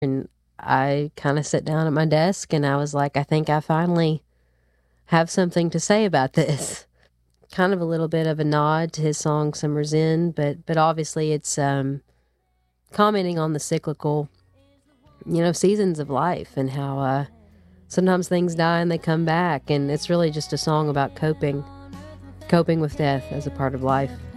And I kind of sat down at my desk and I was like, I think I finally have something to say about this. Kind of a little bit of a nod to his song Summer's End, but obviously it's commenting on the cyclical, seasons of life and how sometimes things die and they come back, and it's really just a song about coping with death as a part of life.